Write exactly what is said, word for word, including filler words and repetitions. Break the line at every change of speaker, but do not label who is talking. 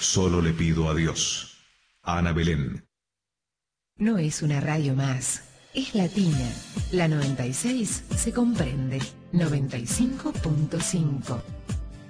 Solo le pido a Dios. Ana Belén.
No es una radio más, es latina. La noventa y seis se comprende. noventa y cinco punto cinco.